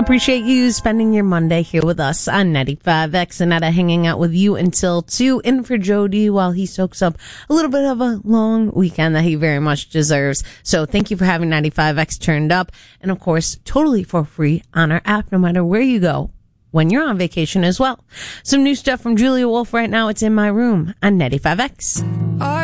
Appreciate you spending your Monday here with us on 95X. Annetta hanging out with you until 2, in for Jody while he soaks up a little bit of a long weekend that he very much deserves. So thank you for having 95X turned up. And of course, totally for free on our app, no matter where you go when you're on vacation as well. Some new stuff from Julia Wolf right now. It's In My Room on 95X.